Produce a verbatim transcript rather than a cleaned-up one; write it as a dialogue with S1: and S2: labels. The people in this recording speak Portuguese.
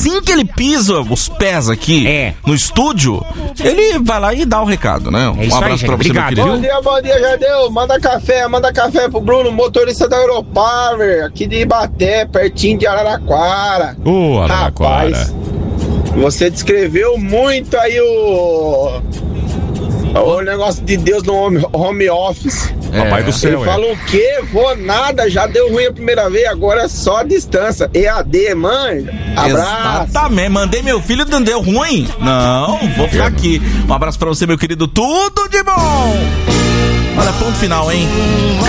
S1: assim que ele pisa os pés aqui
S2: É.
S1: no estúdio, ele vai lá e dá o recado, né? Um
S2: É isso aí,
S1: abraço
S2: gente.
S1: pra você,
S2: Obrigado,
S1: meu querido.
S2: viu?
S3: Bom dia, bom dia, Jardel. Manda café, manda café pro Bruno, motorista da Europower, aqui de Ibaté, pertinho de Araraquara.
S4: Ô, Araraquara.
S3: Rapaz, você descreveu muito aí o... o negócio de Deus no home, home office.
S4: Papai do
S3: Ele
S4: céu, é.
S3: fala o quê? Vou nada, já deu ruim a primeira vez, agora é só a distância. E A D, mãe. Abraço.
S1: Exatamente. Mandei meu filho, não deu ruim? Não, vou ficar aqui. Um abraço pra você, meu querido. Tudo de bom. Olha, ponto final, hein?